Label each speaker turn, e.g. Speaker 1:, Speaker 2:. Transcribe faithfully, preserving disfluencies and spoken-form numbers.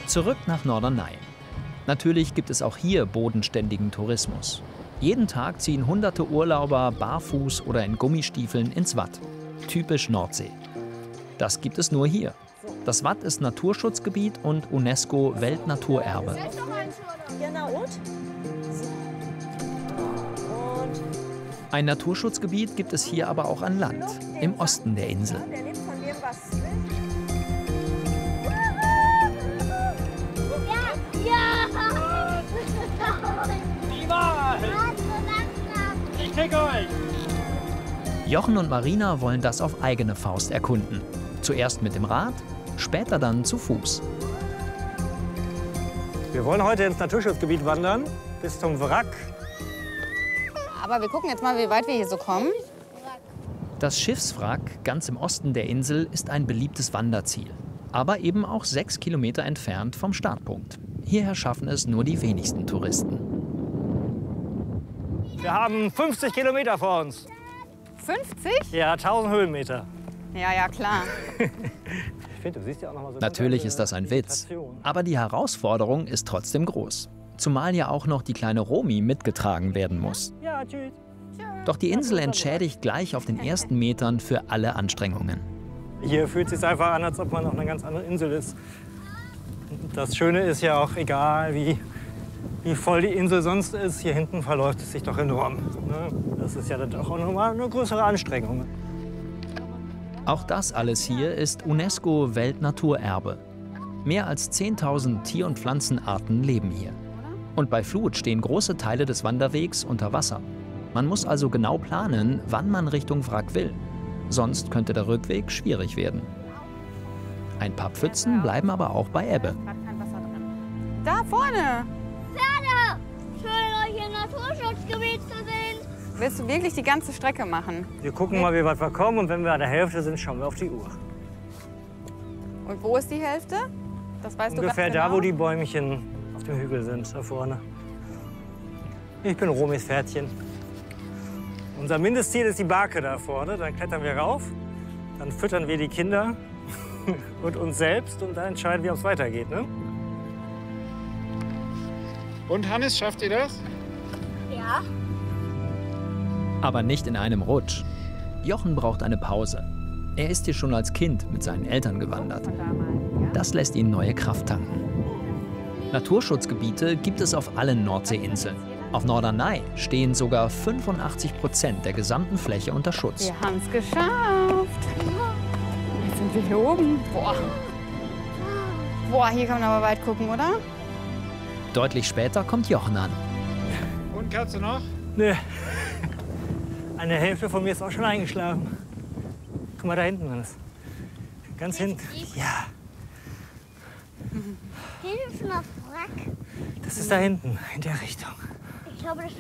Speaker 1: Zurück nach Norderney. Natürlich gibt es auch hier bodenständigen Tourismus. Jeden Tag ziehen hunderte Urlauber barfuß oder in Gummistiefeln ins Watt. Typisch Nordsee. Das gibt es nur hier. Das Watt ist Naturschutzgebiet und UNESCO-Weltnaturerbe. Ein Naturschutzgebiet gibt es hier aber auch an Land, im Osten der Insel.
Speaker 2: Ich krieg euch!
Speaker 1: Jochen und Marina wollen das auf eigene Faust erkunden. Zuerst mit dem Rad, später dann zu Fuß.
Speaker 3: Wir wollen heute ins Naturschutzgebiet wandern, bis zum Wrack.
Speaker 4: Aber wir gucken jetzt mal, wie weit wir hier so kommen.
Speaker 1: Das Schiffswrack ganz im Osten der Insel ist ein beliebtes Wanderziel. Aber eben auch sechs Kilometer entfernt vom Startpunkt. Hierher schaffen es nur die wenigsten Touristen.
Speaker 3: Wir haben fünfzig Kilometer vor uns.
Speaker 4: fünfzig?
Speaker 3: Ja, tausend Höhenmeter.
Speaker 4: Ja, ja, klar.
Speaker 3: Ich finde, du siehst ja auch noch mal so
Speaker 1: Natürlich ist das ein Witz, aber die Herausforderung ist trotzdem groß. Zumal ja auch noch die kleine Romy mitgetragen werden muss.
Speaker 3: Ja, tschüss.
Speaker 1: Doch die Insel entschädigt gleich auf den ersten Metern für alle Anstrengungen.
Speaker 3: Hier fühlt es sich einfach an, als ob man auf einer ganz anderen Insel ist. Das Schöne ist ja auch, egal wie, wie voll die Insel sonst ist, hier hinten verläuft es sich doch enorm. Ne? Das ist ja dann auch nochmal eine größere Anstrengung.
Speaker 1: Auch das alles hier ist UNESCO-Weltnaturerbe. Mehr als zehntausend Tier- und Pflanzenarten leben hier. Und bei Flut stehen große Teile des Wanderwegs unter Wasser. Man muss also genau planen, wann man Richtung Wrack will. Sonst könnte der Rückweg schwierig werden. Ein paar Pfützen bleiben aber auch bei Ebbe.
Speaker 4: Da vorne!
Speaker 2: Pferde! Schön, euch im Naturschutzgebiet zu sehen.
Speaker 4: Willst du wirklich die ganze Strecke machen?
Speaker 3: Wir gucken mal, wie weit wir kommen, und wenn wir an der Hälfte sind, schauen wir auf die Uhr.
Speaker 4: Und wo ist die Hälfte? Das weißt du
Speaker 3: Ungefähr
Speaker 4: ganz
Speaker 3: da,
Speaker 4: genau?
Speaker 3: wo die Bäumchen auf dem Hügel sind, da vorne. Ich bin Romys Pferdchen. Unser Mindestziel ist die Barke da vorne. Dann klettern wir rauf, dann füttern wir die Kinder und uns selbst und dann entscheiden wir, ob es weitergeht. Ne?
Speaker 5: Und Hannes, schafft ihr das?
Speaker 2: Ja.
Speaker 1: Aber nicht in einem Rutsch. Jochen braucht eine Pause. Er ist hier schon als Kind mit seinen Eltern gewandert. Das lässt ihn neue Kraft tanken. Naturschutzgebiete gibt es auf allen Nordseeinseln. Auf Norderney stehen sogar fünfundachtzig Prozent der gesamten Fläche unter Schutz.
Speaker 4: Wir haben es geschafft. Jetzt sind wir hier oben. Boah. Boah, hier kann man aber weit gucken, oder?
Speaker 1: Deutlich später kommt Jochen an.
Speaker 5: Und kannst du noch?
Speaker 3: Nö. Eine Hälfte von mir ist auch schon eingeschlafen. Guck mal da hinten, Hannes. Ganz hinten. Ja,
Speaker 2: Hilf nach Wrack.
Speaker 3: das ist da hinten, in der Richtung.
Speaker 2: Ich glaube, das